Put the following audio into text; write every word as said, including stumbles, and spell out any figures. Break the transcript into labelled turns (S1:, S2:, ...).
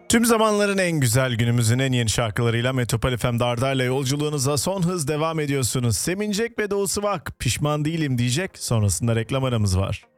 S1: Tüm zamanların en güzel, günümüzün en yeni şarkılarıyla Metropol F M'de Arda'yla yolculuğunuza son hız devam ediyorsunuz. Sevinecek ve Doğu Sıvak pişman değilim diyecek, sonrasında reklam aramız var.